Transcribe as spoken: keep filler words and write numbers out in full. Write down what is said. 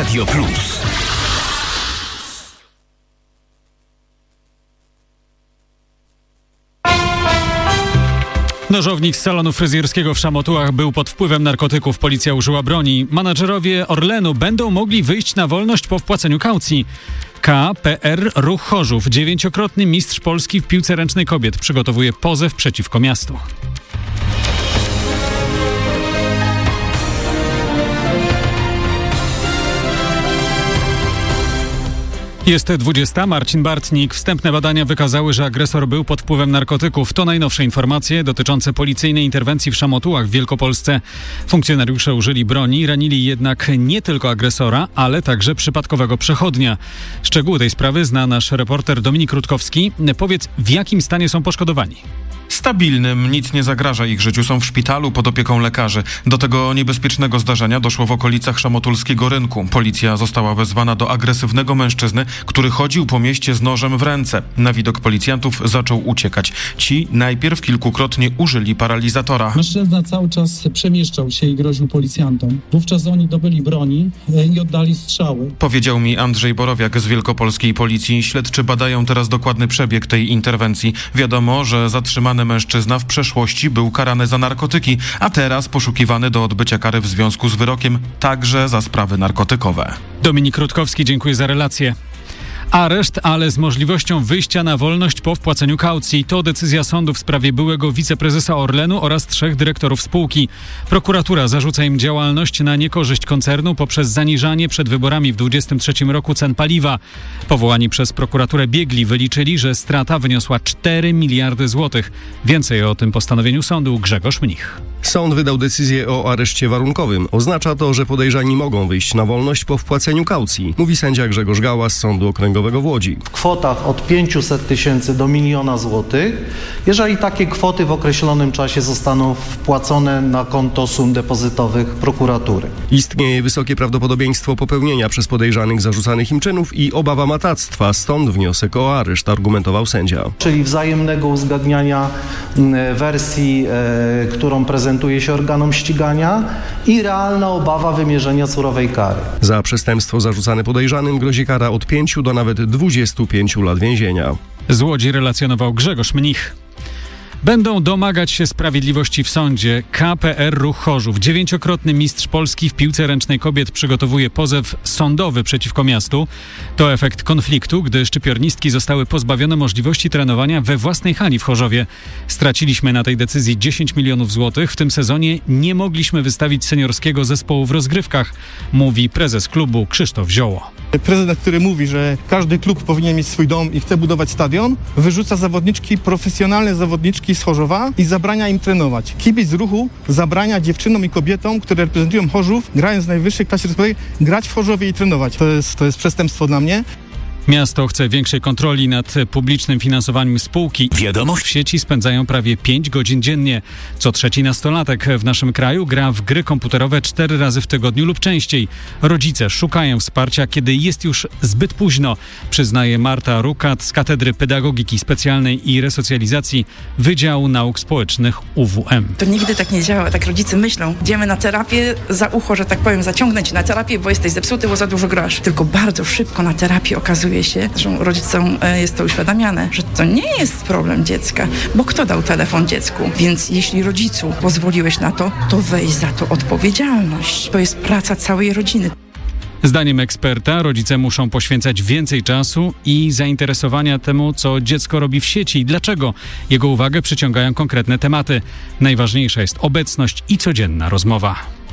Radio Plus. Nożownik z salonu fryzjerskiego w Szamotułach był pod wpływem narkotyków. Policja użyła broni. Menadżerowie Orlenu będą mogli wyjść na wolność po wpłaceniu kaucji. K P R Ruch Chorzów, dziewięciokrotny mistrz Polski w piłce ręcznej kobiet, przygotowuje pozew przeciwko miastu. Jest dwudziesta. Marcin Bartnik. Wstępne badania wykazały, że agresor był pod wpływem narkotyków. To najnowsze informacje dotyczące policyjnej interwencji w Szamotułach w Wielkopolsce. Funkcjonariusze użyli broni, ranili jednak nie tylko agresora, ale także przypadkowego przechodnia. Szczegóły tej sprawy zna nasz reporter Dominik Rutkowski. Powiedz, w jakim stanie są poszkodowani? Stabilnym, nic nie zagraża ich życiu, są w szpitalu pod opieką lekarzy. Do tego niebezpiecznego zdarzenia doszło w okolicach szamotulskiego rynku. Policja została wezwana do agresywnego mężczyzny, który chodził po mieście z nożem w ręce. Na widok policjantów zaczął uciekać. Ci najpierw kilkukrotnie użyli paralizatora. Mężczyzna cały czas przemieszczał się i groził policjantom. Wówczas oni dobyli broni i oddali strzały. Powiedział mi Andrzej Borowiak z wielkopolskiej policji. Śledczy badają teraz dokładny przebieg tej interwencji. Wiadomo, że zatrzymany mężczyzna w przeszłości był karany za narkotyki, a teraz poszukiwany do odbycia kary w związku z wyrokiem także za sprawy narkotykowe. Dominik Rutkowski, dziękuję za relację. Areszt, ale z możliwością wyjścia na wolność po wpłaceniu kaucji. To decyzja sądu w sprawie byłego wiceprezesa Orlenu oraz trzech dyrektorów spółki. Prokuratura zarzuca im działalność na niekorzyść koncernu poprzez zaniżanie przed wyborami w dwudziestym trzecim roku cen paliwa. Powołani przez prokuraturę biegli wyliczyli, że strata wyniosła cztery miliardy złotych. Więcej o tym postanowieniu sądu Grzegorz Mnich. Sąd wydał decyzję o areszcie warunkowym. Oznacza to, że podejrzani mogą wyjść na wolność po wpłaceniu kaucji, mówi sędzia Grzegorz Gała z Sądu Okręgowego w Łodzi. W kwotach od pięciuset tysięcy do miliona złotych, jeżeli takie kwoty w określonym czasie zostaną wpłacone na konto sum depozytowych prokuratury. Istnieje wysokie prawdopodobieństwo popełnienia przez podejrzanych zarzucanych im czynów i obawa matactwa, stąd wniosek o areszt, argumentował sędzia. Czyli wzajemnego uzgadniania wersji, e, którą prezentuje się organom ścigania i realna obawa wymierzenia surowej kary. Za przestępstwo zarzucane podejrzanym grozi kara od pięciu do nawet dwudziestu pięciu lat więzienia. Z Łodzi relacjonował Grzegorz Mnich. Będą domagać się sprawiedliwości w sądzie. K P R Ruch Chorzów, dziewięciokrotny mistrz Polski w piłce ręcznej kobiet, przygotowuje pozew sądowy przeciwko miastu. To efekt konfliktu, gdy szczypiornistki zostały pozbawione możliwości trenowania we własnej hali w Chorzowie. Straciliśmy na tej decyzji dziesięć milionów złotych. W tym sezonie nie mogliśmy wystawić seniorskiego zespołu w rozgrywkach, mówi prezes klubu Krzysztof Zioło. Prezydent, który mówi, że każdy klub powinien mieć swój dom i chce budować stadion, wyrzuca zawodniczki, profesjonalne zawodniczki z Chorzowa i zabrania im trenować. Kibic Ruchu zabrania dziewczynom i kobietom, które reprezentują Chorzów, grając w najwyższej klasie sportowej, grać w Chorzowie i trenować. To jest, to jest przestępstwo dla mnie. Miasto chce większej kontroli nad publicznym finansowaniem spółki. Wiadomość. W sieci spędzają prawie pięć godzin dziennie. Co trzeci nastolatek w naszym kraju gra w gry komputerowe cztery razy w tygodniu lub częściej. Rodzice szukają wsparcia, kiedy jest już zbyt późno, przyznaje Marta Rukat z Katedry Pedagogiki Specjalnej i Resocjalizacji Wydziału Nauk Społecznych U W M. To nigdy tak nie działa. Tak rodzice myślą. Idziemy na terapię za ucho, że tak powiem, zaciągnąć na terapię, bo jesteś zepsuty, bo za dużo grasz. Tylko bardzo szybko na terapii okazuje się, że rodzicom jest to uświadamiane, że to nie jest problem dziecka, bo kto dał telefon dziecku? Więc jeśli rodzicu pozwoliłeś na to, to weź za to odpowiedzialność. To jest praca całej rodziny. Zdaniem eksperta rodzice muszą poświęcać więcej czasu i zainteresowania temu, co dziecko robi w sieci i dlaczego. Jego uwagę przyciągają konkretne tematy. Najważniejsza jest obecność i codzienna rozmowa.